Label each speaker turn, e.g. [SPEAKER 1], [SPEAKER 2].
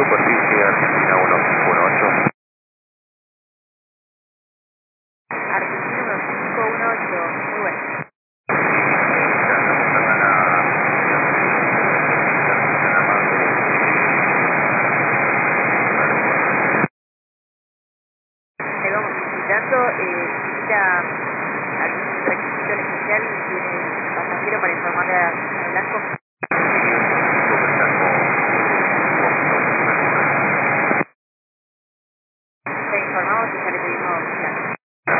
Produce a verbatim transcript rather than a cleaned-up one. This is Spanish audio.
[SPEAKER 1] Superficie Argentina uno cinco uno ocho.
[SPEAKER 2] Argentina uno cinco uno ocho, muy bueno.
[SPEAKER 1] Ya estamos acá en la
[SPEAKER 2] Te vamos visitando, eh, necesita algún requisito en especial, tiene pasajero para informarle a, a Blanco.